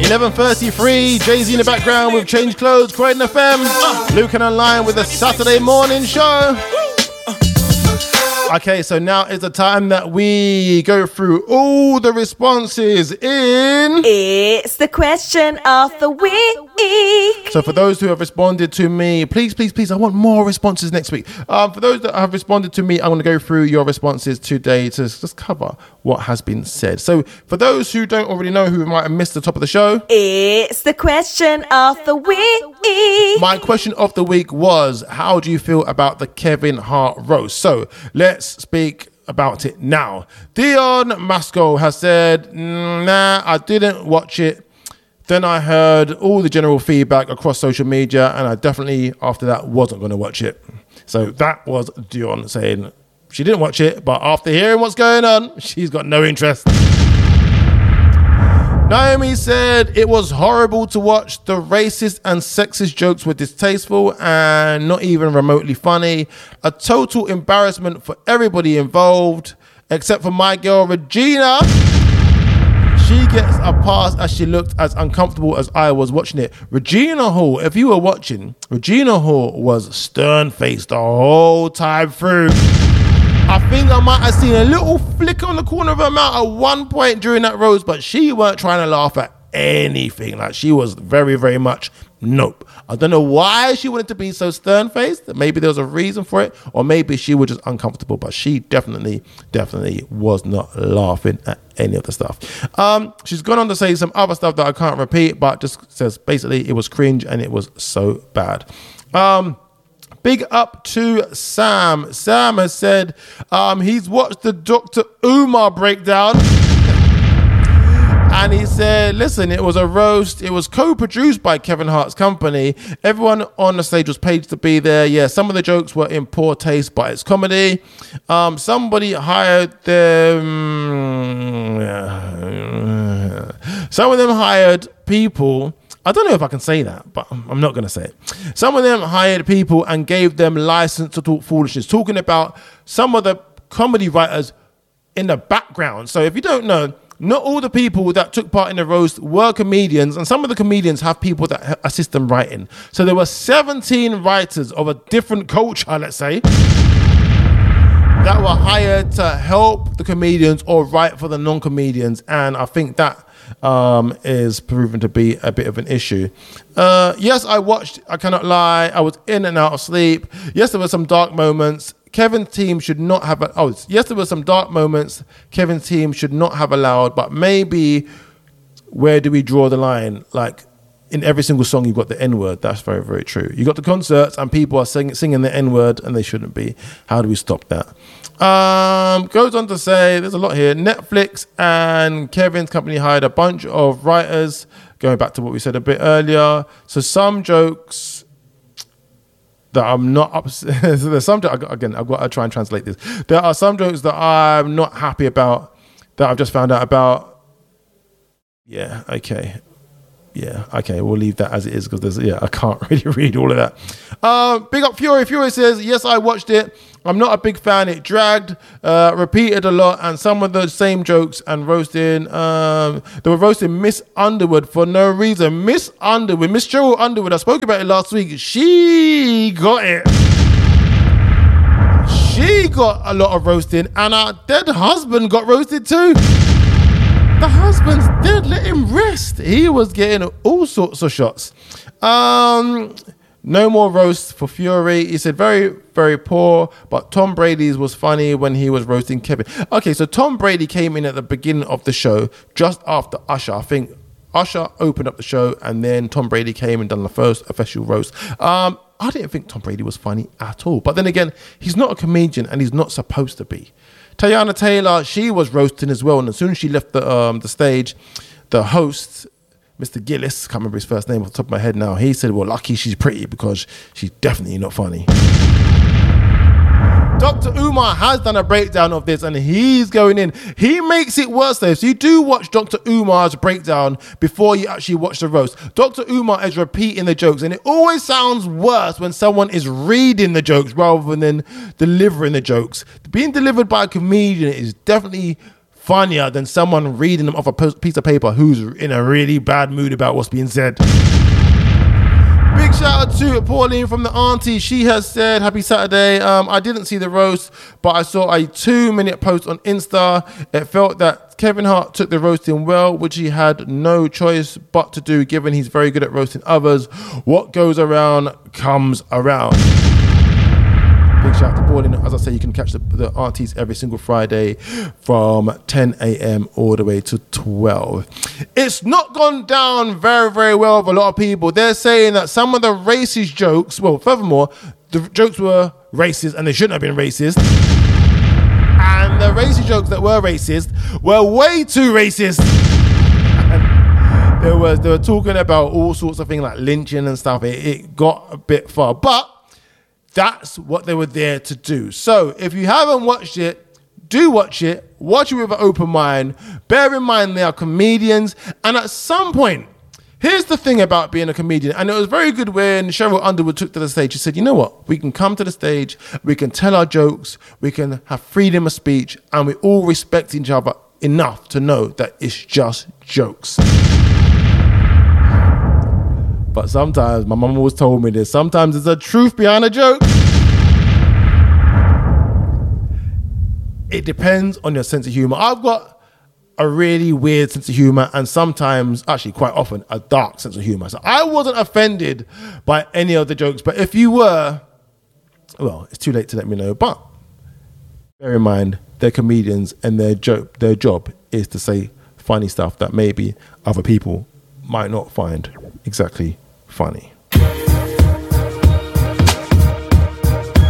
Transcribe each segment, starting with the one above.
11:33, Jay-Z in the background with Change Clothes, Croydon FM. Luke and Online with a Saturday morning show. Okay, so now is the time that we go through all the responses in... It's the question of the week. So for those who have responded to me, please, I want more responses next week. For those that have responded to me, I'm going to go through your responses today to just cover what has been said. So for those who don't already know, who might have missed the top of the show... It's the question of the week. My question of the week was, how do you feel about the Kevin Hart roast? So let's speak about it now. Dion Masco has said, nah, I didn't watch it. Then I heard all the general feedback across social media, and I definitely, after that, wasn't going to watch it. So that was Dion saying she didn't watch it, but after hearing what's going on, she's got no interest. Naomi said it was horrible to watch. The racist and sexist jokes were distasteful and not even remotely funny. A total embarrassment for everybody involved, except for my girl Regina. She gets a pass as she looked as uncomfortable as I was watching it. Regina Hall, if you were watching, Regina Hall was stern-faced the whole time through. I think I might have seen a little flick on the corner of her mouth at one point during that roast, but she weren't trying to laugh at anything. Like, she was very, very much nope. I don't know why she wanted to be so stern-faced. Maybe there was a reason for it, or maybe she was just uncomfortable, but she definitely was not laughing at any of the stuff. She's gone on to say some other stuff that I can't repeat, but just says basically it was cringe and it was so bad. Big up to Sam. Sam has said he's watched the Dr. Umar breakdown. And he said, listen, it was a roast. It was co-produced by Kevin Hart's company. Everyone on the stage was paid to be there. Yeah, some of the jokes were in poor taste, but it's comedy. Somebody hired them. Some of them hired people. I don't know if I can say that, but I'm not going to say it. Some of them hired people and gave them license to talk foolishness, talking about some of the comedy writers in the background. So if you don't know, not all the people that took part in the roast were comedians, and some of the comedians have people that assist them writing. So there were 17 writers of a different culture, let's say, that were hired to help the comedians or write for the non-comedians, and I think that is proven to be a bit of an issue. Yes, I watched, I cannot lie, I was in and out of sleep. Yes, there were some dark moments. Kevin's team should not have... yes, there were some dark moments Kevin's team should not have allowed, but maybe where do we draw the line? Like, in every single song you've got the N-word. That's very, very true. You got the concerts and people are singing the N-word and they shouldn't be. How do we stop that? Goes on to say, there's a lot here. Netflix and Kevin's company hired a bunch of writers, going back to what we said a bit earlier. So some jokes that I'm not upset. So there's some, again, I've got to try and translate this. There are some jokes that I'm not happy about that I've just found out about. Yeah, okay. Yeah, okay, we'll leave that as it is because I can't really read all of that. Big up Fury. Fury says, yes, I watched it. I'm not a big fan. It dragged, repeated a lot, and some of the same jokes and roasting. They were roasting Miss Underwood for no reason. Miss Underwood, Miss Cheryl Underwood, I spoke about it last week. She got it. She got a lot of roasting, and her dead husband got roasted too. The husband's dead, let him rest. He was getting all sorts of shots. No more roasts for Fury. He said very, very poor, but Tom Brady's was funny when he was roasting Kevin. Okay, so Tom Brady came in at the beginning of the show, just after Usher. I think Usher opened up the show, and then Tom Brady came and done the first official roast. I didn't think Tom Brady was funny at all. But then again, he's not a comedian, and he's not supposed to be. Teyana Taylor, she was roasting as well, and as soon as she left the stage, the host, Mr. Gillis, can't remember his first name off the top of my head now, he said, well, lucky she's pretty because she's definitely not funny. Dr. Umar has done a breakdown of this and he's going in. He makes it worse though. So you do watch Dr. Umar's breakdown before you actually watch the roast. Dr. Umar is repeating the jokes and it always sounds worse when someone is reading the jokes rather than delivering the jokes. Being delivered by a comedian is definitely funnier than someone reading them off a piece of paper who's in a really bad mood about what's being said. Big shout out to Pauline from the auntie. She has said, happy Saturday. I didn't see the roast, but I saw a 2-minute post on Insta. It felt that Kevin Hart took the roasting well, which he had no choice but to do, given he's very good at roasting others. What goes around comes around. Big shout out to Pauline. As I say, you can catch the aunties every single Friday from 10 a.m. all the way to 12. It's not gone down very, very well with a lot of people. They're saying that some of the racist jokes, well, furthermore, the jokes were racist and they shouldn't have been racist. And the racist jokes that were racist were way too racist. And they were talking about all sorts of things like lynching and stuff. It got a bit far. But that's what they were there to do. So if you haven't watched it, do watch it. Watch it with an open mind. Bear in mind they are comedians. And at some point, here's the thing about being a comedian. And it was very good when Cheryl Underwood took to the stage. She said, you know what? We can come to the stage. We can tell our jokes. We can have freedom of speech. And we all respect each other enough to know that it's just jokes. But sometimes, my mum always told me this, sometimes there's a truth behind a joke. It depends on your sense of humor. I've got a really weird sense of humor and sometimes, actually quite often, a dark sense of humor. So I wasn't offended by any of the jokes, but if you were, well, it's too late to let me know. But bear in mind, they're comedians and their job is to say funny stuff that maybe other people might not find exactly funny.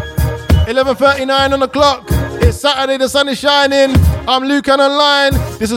11:39 on the clock. It's Saturday, the sun is shining. I'm Luke and Online. This is